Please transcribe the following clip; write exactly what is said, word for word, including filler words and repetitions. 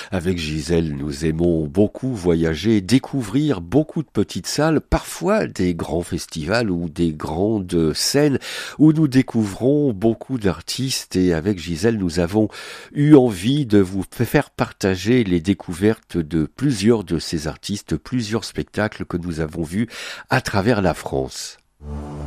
Avec Gisèle, nous aimons beaucoup voyager, découvrir beaucoup de petites salles, parfois des grands festivals ou des grandes scènes où nous découvrons beaucoup d'artistes, et avec Gisèle, nous avons eu envie de vous faire partager les découvertes de plusieurs de ces artistes, plusieurs spectacles que nous avons vus à travers la France.